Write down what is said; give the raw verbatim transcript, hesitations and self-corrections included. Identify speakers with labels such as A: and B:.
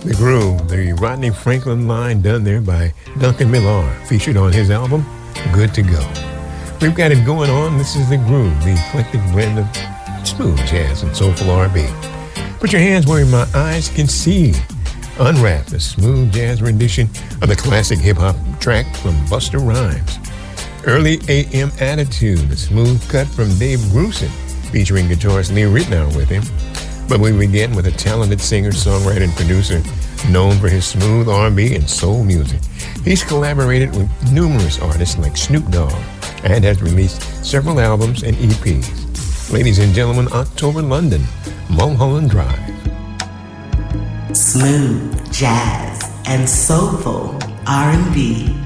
A: The Groove, the Rodney Franklin line done there by Duncan Millar, featured on his album, Good to Go. We've got it going on. This is The Groove, the eclectic blend of smooth jazz and soulful R and B. Put your hands where my eyes can see. Unwrap, the smooth jazz rendition of the classic hip-hop track from Busta Rhymes. Early A M Attitude, the smooth cut from Dave Grusin, featuring guitarist Lee Ritenour with him. But we begin with a talented singer, songwriter, and producer known for his smooth R and B and soul music. He's collaborated with numerous artists like Snoop Dogg and has released several albums and E Ps. Ladies and gentlemen, October London, Mulholland Drive.
B: Smooth jazz and soulful R and B.